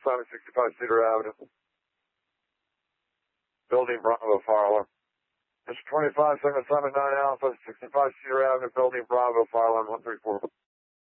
Simon, 65 Cedar Avenue. Building Bravo, fire alarm. Mr. 25, Simon, 9 Alpha, 65 Cedar Avenue, Building Bravo, fire alarm 134.